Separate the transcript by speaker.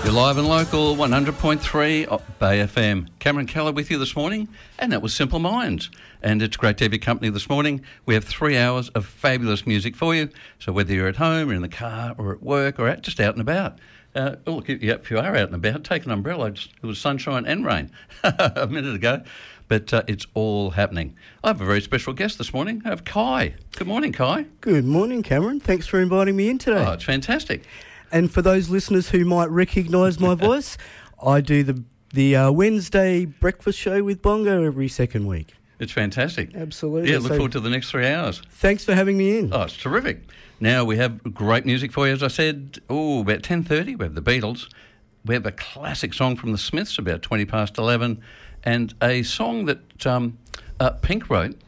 Speaker 1: You're live and local, 100.3 Bay FM. Cameron Keller with you this morning, and that was Simple Minds. And it's great to have your company this morning. We have 3 hours of fabulous music for you. So whether you're at home, or in the car, or at work, or just out and about. Look, if you are out and about, take an umbrella. It was sunshine and rain a minute ago. But it's all happening. I have a very special guest this morning. I have Kai. Good morning, Kai.
Speaker 2: Good morning, Cameron. Thanks for inviting me in today.
Speaker 1: Oh, it's fantastic.
Speaker 2: And for those listeners who might recognise my voice, I do the Wednesday breakfast show with Bongo every second week.
Speaker 1: It's fantastic.
Speaker 2: Absolutely.
Speaker 1: Yeah, look forward to the next 3 hours.
Speaker 2: Thanks for having me in.
Speaker 1: Oh, it's terrific. Now, we have great music for you, as I said. About 10:30, we have the Beatles. We have a classic song from the Smiths, about 20 past 11, and a song that Pink wrote